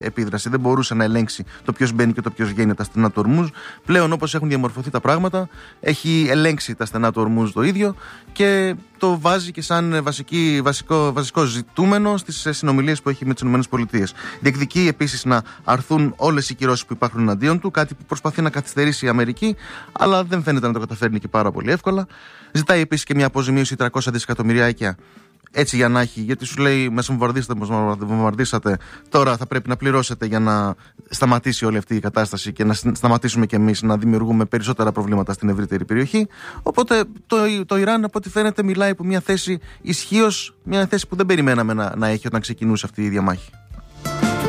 επίδραση. Δεν μπορούσε να ελέγξει το ποιος μπαίνει και το ποιος βγαίνει τα στενά του Ορμούζ. Πλέον, όπως έχουν διαμορφωθεί τα πράγματα, έχει ελέγξει τα στενά του Ορμούζ το ίδιο και το βάζει και σαν βασικό ζητούμενο στις συνομιλίες που έχει με τις ΗΠΑ. Διεκδικεί επίσης να αρθούν όλες οι κυρώσεις που υπάρχουν εναντίον του, κάτι που προσπαθεί να καθυστερήσει η Αμερική, αλλά δεν φαίνεται να το καταφέρνει και πάρα πολύ εύκολα. Ζητάει επίσης και μια αποζημίωση 300 δισεκατομμυριάκια. Έτσι για να έχει, γιατί σου λέει με βομβαρδίσατε, τώρα θα πρέπει να πληρώσετε για να σταματήσει όλη αυτή η κατάσταση και να σταματήσουμε κι εμείς να δημιουργούμε περισσότερα προβλήματα στην ευρύτερη περιοχή. Οπότε το Ιράν, από ό,τι φαίνεται, μιλάει από μια θέση ισχύως, μια θέση που δεν περιμέναμε να έχει όταν ξεκινούσε αυτή η διαμάχη.